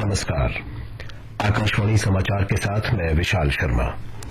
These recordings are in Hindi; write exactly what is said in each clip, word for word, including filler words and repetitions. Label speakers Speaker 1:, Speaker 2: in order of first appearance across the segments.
Speaker 1: नमस्कार। आकाशवाणी समाचार के साथ मैं विशाल शर्मा।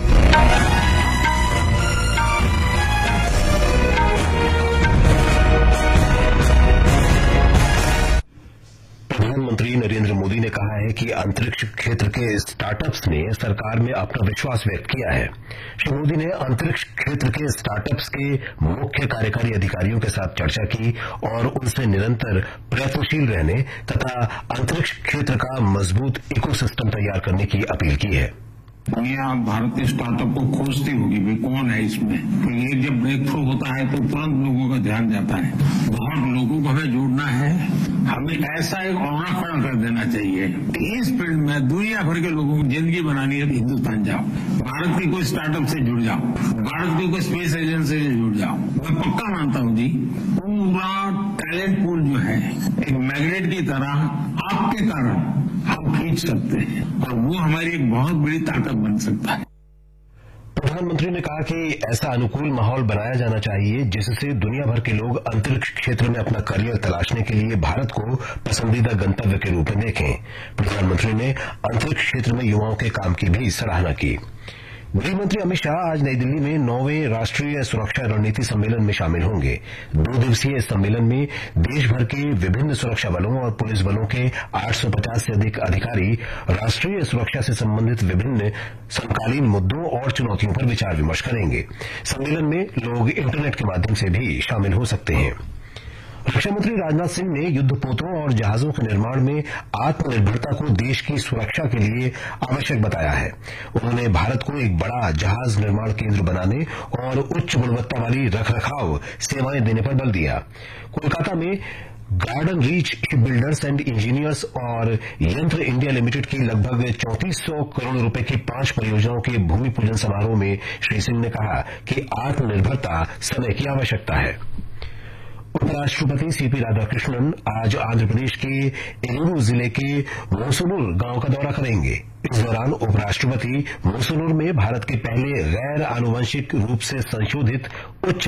Speaker 1: प्रधानमंत्री नरेंद्र मोदी ने कहा है कि अंतरिक्ष क्षेत्र के स्टार्टअप्स ने सरकार में अपना विश्वास व्यक्त किया है। श्री मोदी ने अंतरिक्ष क्षेत्र के स्टार्टअप्स के मुख्य कार्यकारी अधिकारियों के साथ चर्चा की और उनसे निरंतर प्रयत्नशील रहने तथा अंतरिक्ष क्षेत्र का मजबूत इकोसिस्टम तैयार करने की अपील की है।
Speaker 2: दुनिया भारतीय स्टार्टअप को खोजती होगी भाई कौन है इसमें, क्योंकि एक जब ब्रेक थ्रू होता है तो तुरंत लोगों का ध्यान जाता है। बहुत लोगों को हमें जोड़ना है, हमें ऐसा एक औरा खड़ा कर देना चाहिए कि इस फील्ड में दुनिया भर के लोगों की जिंदगी बनानी है तो हिंदुस्तान जाओ, भारत की कोई स्टार्टअप से जुड़ जाओ, भारत की कोई स्पेस एजेंसी से जुड़ जाओ। मैं पक्का मानता हूँ जी, पूरा टैलेंट पूल जो है एक मैग्नेट की तरह आपके कारण हम खींच सकते हैं और वो हमारी एक बहुत बड़ी ताकत बन सकता है।
Speaker 1: प्रधानमंत्री ने कहा कि ऐसा अनुकूल माहौल बनाया जाना चाहिए जिससे दुनिया भर के लोग अंतरिक्ष क्षेत्र में अपना करियर तलाशने के लिए भारत को पसंदीदा गंतव्य के रूप में देखें। प्रधानमंत्री ने अंतरिक्ष क्षेत्र में युवाओं के काम की भी सराहना की। गृहमंत्री अमित शाह आज नई दिल्ली में नौवें राष्ट्रीय सुरक्षा रणनीति सम्मेलन में शामिल होंगे। दो दिवसीय इस सम्मेलन में देश भर के विभिन्न सुरक्षा बलों और पुलिस बलों के आठ सौ पचास से अधिक अधिकारी राष्ट्रीय सुरक्षा से संबंधित विभिन्न समकालीन मुद्दों और चुनौतियों पर विचार विमर्श करेंगे। सम्मेलन में लोग इंटरनेट के माध्यम से भी शामिल हो सकते हैं। रक्षा मंत्री राजनाथ सिंह ने युद्धपोतों और जहाजों के निर्माण में आत्मनिर्भरता को देश की सुरक्षा के लिए आवश्यक बताया है। उन्होंने भारत को एक बड़ा जहाज निर्माण केंद्र बनाने और उच्च गुणवत्ता वाली रखरखाव सेवाएं देने पर बल दिया। कोलकाता में garden reach ship builders and engineers और यंत्र इंडिया लिमिटेड की लगभग चौंतीस सौ करोड़ रुपए की पांच परियोजनाओं के भूमि पूजन समारोह में श्री सिंह ने कहा कि आत्मनिर्भरता समय की आवश्यकता है। उपराष्ट्रपति सीपी राधाकृष्णन आज आंध्र प्रदेश के एलुरू जिले के मोसुलुर गांव का दौरा करेंगे। इस दौरान उपराष्ट्रपति मोसुलुर में भारत के पहले गैर आनुवंशिक रूप से संशोधित उच्च